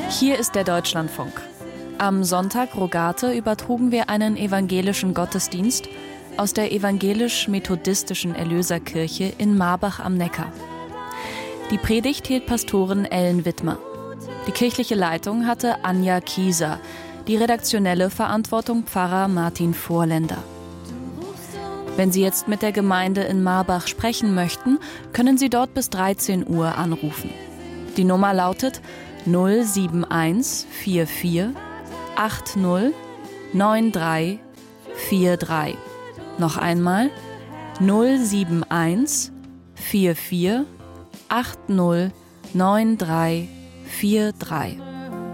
Hier ist der Deutschlandfunk. Am Sonntag Rogate übertrugen wir einen evangelischen Gottesdienst aus der evangelisch-methodistischen Erlöserkirche in Marbach am Neckar. Die Predigt hielt Pastorin Ellen Wittmer. Die kirchliche Leitung hatte Anja Kieser, die redaktionelle Verantwortung Pfarrer Martin Vorländer. Wenn Sie jetzt mit der Gemeinde in Marbach sprechen möchten, können Sie dort bis 13 Uhr anrufen. Die Nummer lautet 071 44 80 93 43. Noch einmal 071 44 80 93 43.